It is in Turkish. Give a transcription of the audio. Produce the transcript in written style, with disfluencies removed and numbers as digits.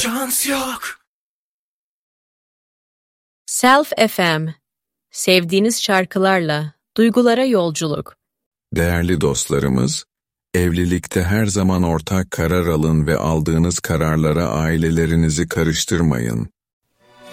şans yok. Self FM. Sevdiğiniz şarkılarla duygulara yolculuk. Değerli dostlarımız, evlilikte her zaman ortak karar alın ve aldığınız kararlara ailelerinizi karıştırmayın.